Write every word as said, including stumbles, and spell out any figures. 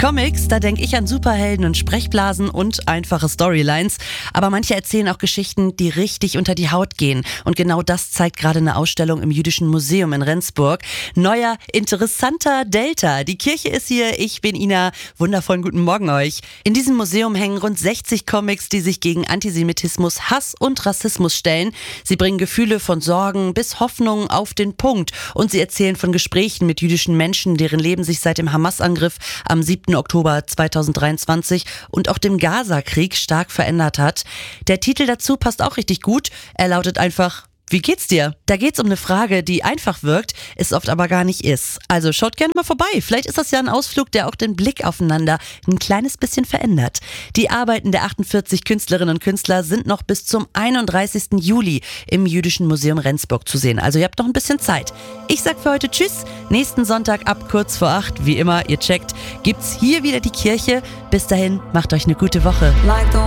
Comics, da denke ich an Superhelden und Sprechblasen und einfache Storylines. Aber manche erzählen auch Geschichten, die richtig unter die Haut gehen. Und genau das zeigt gerade eine Ausstellung im Jüdischen Museum in Rendsburg. Neuer, interessanter Delta. Die Kirche ist hier, ich bin Ina. Wundervollen guten Morgen euch. In diesem Museum hängen rund sechzig Comics, die sich gegen Antisemitismus, Hass und Rassismus stellen. Sie bringen Gefühle von Sorgen bis Hoffnung auf den Punkt. Und sie erzählen von Gesprächen mit jüdischen Menschen, deren Leben sich seit dem Hamas-Angriff am siebten Oktober zweitausenddreiundzwanzig und auch dem Gaza-Krieg stark verändert hat. Der Titel dazu passt auch richtig gut. Er lautet einfach: Wie geht's dir? Da geht's um eine Frage, die einfach wirkt, es oft aber gar nicht ist. Also schaut gerne mal vorbei. Vielleicht ist das ja ein Ausflug, der auch den Blick aufeinander ein kleines bisschen verändert. Die Arbeiten der achtundvierzig Künstlerinnen und Künstler sind noch bis zum einunddreißigsten Juli im Jüdischen Museum Rendsburg zu sehen. Also ihr habt noch ein bisschen Zeit. Ich sag für heute Tschüss. Nächsten Sonntag ab kurz vor acht, wie immer, ihr checkt, gibt's hier wieder die Kirche. Bis dahin, macht euch eine gute Woche.